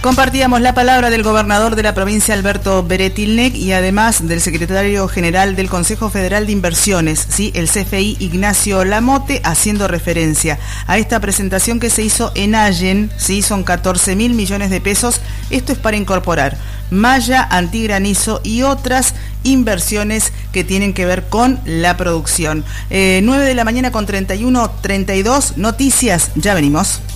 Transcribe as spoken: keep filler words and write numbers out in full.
Compartíamos la palabra del gobernador de la provincia, Alberto Beretilnec, y además del secretario general del Consejo Federal de Inversiones, ¿sí? El C F I, Ignacio Lamote, haciendo referencia a esta presentación que se hizo en Allen, ¿sí? Son catorce mil millones de pesos. Esto es para incorporar malla, antigranizo y otras inversiones que tienen que ver con la producción. Eh, nueve de la mañana con treinta y uno, treinta y dos, noticias, ya venimos.